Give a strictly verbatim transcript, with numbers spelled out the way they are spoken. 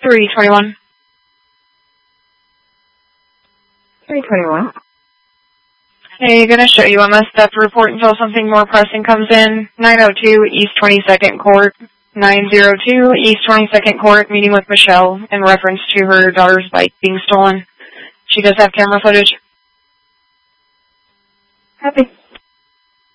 three twenty-one. three twenty-one. Hey, gonna show you a messed up report until something more pressing comes in. nine oh two East twenty-second Court. nine oh two East twenty-second Court, meeting with Michelle in reference to her daughter's bike being stolen. She does have camera footage. Copy.